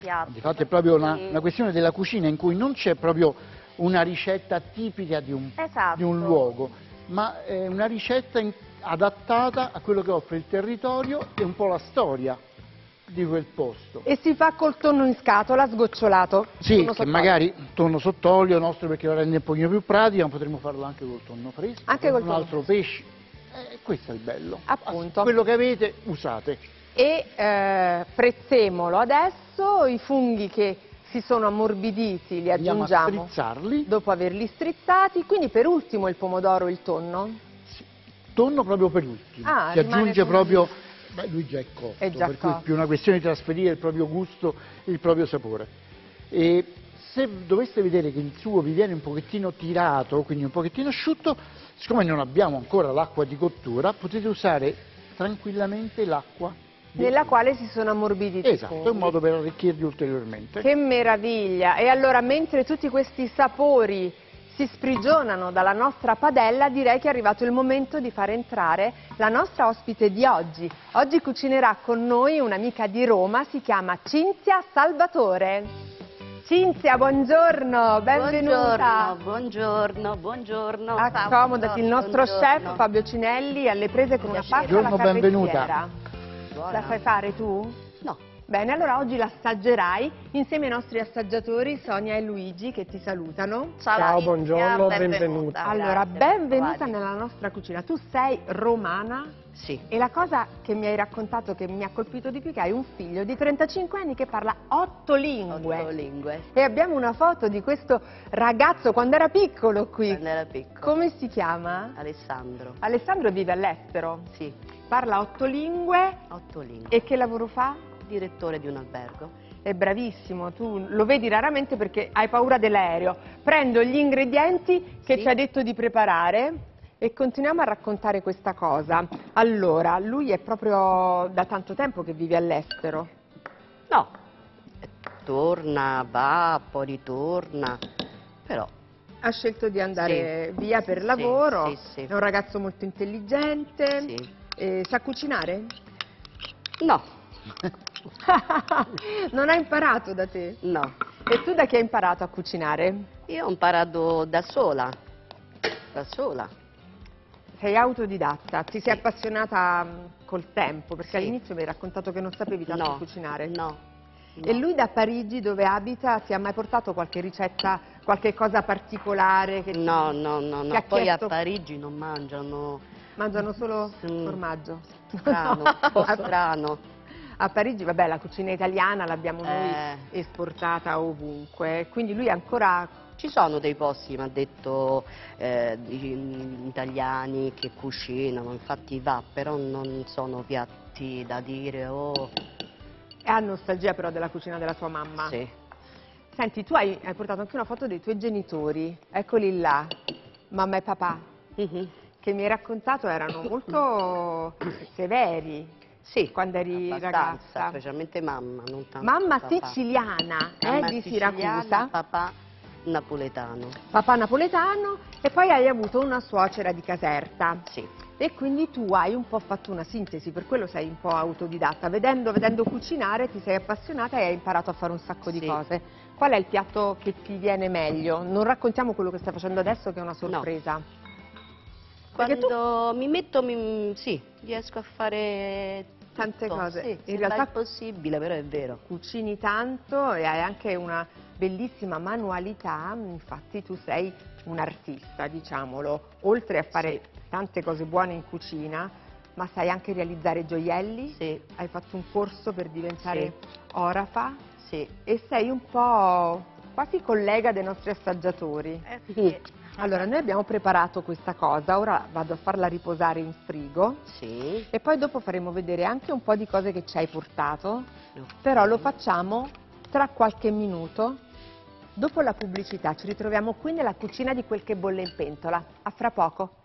piatti. Infatti è proprio una questione della cucina in cui non c'è proprio una ricetta tipica di un luogo, ma è una ricetta adattata a quello che offre il territorio e un po' la storia di quel posto. E si fa col tonno in scatola, sgocciolato. Sì, che magari tonno sott'olio nostro perché lo rende un pochino più pratica, ma potremmo farlo anche col tonno fresco, anche con col un altro pesce. Questo è il bello. Appunto. Quello che avete, usate. E prezzemolo adesso, i funghi che si sono ammorbiditi li Andiamo aggiungiamo a strizzarli. dopo averli strizzati, quindi per ultimo il pomodoro e il tonno? Sì. Tonno proprio per ultimo, Ah, si aggiunge proprio, lì. lui già è cotto, È già per cotto. cui è più una questione di trasferire il proprio gusto, il proprio sapore. E se doveste vedere che il suo vi viene un pochettino tirato, quindi un pochettino asciutto, siccome non abbiamo ancora l'acqua di cottura, potete usare tranquillamente l'acqua Nella quale si sono ammorbiditi i esatto, funghi. è un modo per arricchirli ulteriormente. Che meraviglia! E allora, mentre tutti questi sapori si sprigionano dalla nostra padella, direi che è arrivato il momento di far entrare la nostra ospite di oggi. Oggi cucinerà con noi un'amica di Roma, si chiama Cinzia Salvatore. Cinzia, buongiorno, benvenuta. Buongiorno. Accomodati, il nostro chef Fabio Cinelli alle prese con una pasta alla Buongiorno, benvenuta. carrettiera. La sai fare tu? No. Bene, allora oggi l'assaggerai insieme ai nostri assaggiatori Sonia e Luigi che ti salutano. Ciao, buongiorno, benvenuta. Allora, Grazie, benvenuta Fabio. nella nostra cucina. Tu sei romana Sì. e la cosa che mi hai raccontato che mi ha colpito di più è che hai un figlio di 35 anni che parla 8 lingue. 8 lingue. E abbiamo una foto di questo ragazzo quando era piccolo qui. Quando era piccolo. Come si chiama? Alessandro. Alessandro vive all'estero. Sì. Parla 8 lingue. 8 lingue. E che lavoro fa? Direttore di un albergo. È bravissimo, tu lo vedi raramente perché hai paura dell'aereo. Prendo gli ingredienti che Sì. ci ha detto di preparare e continuiamo a raccontare questa cosa. Allora, lui è proprio da tanto tempo che vive all'estero. No. Torna, va, poi ritorna. Però. Ha scelto di andare via per Sì, lavoro, sì, sì. è un ragazzo molto intelligente. Sì. Sa cucinare? No. Non ha imparato da te? No. E tu da chi hai imparato a cucinare? Io ho imparato da sola. Da sola. Sei autodidatta, ti sei Sì. appassionata col tempo, perché Sì. all'inizio mi hai raccontato che non sapevi tanto No. cucinare. No. E lui da Parigi, dove abita, ti ha mai portato qualche ricetta, qualche cosa particolare? Che No. ti ha Poi chiesto- a Parigi non mangiano. Mangiano solo Mm. formaggio? Strano, un po' strano. A Parigi, vabbè, la cucina italiana l'abbiamo noi Eh. esportata ovunque, quindi lui ancora... Ci sono dei posti, mi ha detto, di italiani che cucinano, infatti va, però non sono piatti da dire, oh, ha nostalgia però della cucina della sua mamma. sì. Senti, tu hai portato anche una foto dei tuoi genitori, eccoli là, mamma e papà, Mhm. che mi hai raccontato erano molto severi Sì, quando eri abbastanza, ragazza. specialmente mamma, non tanto Mamma papà. siciliana, Mamma di siciliana, Siracusa, papà napoletano. papà napoletano e poi hai avuto una suocera di Caserta. Sì. E quindi tu hai un po' fatto una sintesi, per quello sei un po' autodidatta. Vedendo cucinare ti sei appassionata e hai imparato a fare un sacco di Sì. cose. Qual è il piatto che ti viene meglio? Non raccontiamo quello che stai facendo adesso che è una sorpresa. Perché tu Quando mi metto, sì, riesco a fare Tante tutto. cose. Sì, In sembra realtà impossibile, però è vero. cucini tanto e hai anche una bellissima manualità, infatti tu sei un artista, diciamolo, oltre a fare tante cose buone in cucina, ma sai anche realizzare gioielli, Sì, hai fatto un corso per diventare orafa sì. e sei un po' quasi collega dei nostri assaggiatori. Allora, noi abbiamo preparato questa cosa, ora vado a farla riposare in frigo Sì. e poi dopo faremo vedere anche un po' di cose che ci hai portato, Ok. però lo facciamo tra qualche minuto. Dopo la pubblicità ci ritroviamo qui nella cucina di Quel che bolle in pentola. A fra poco.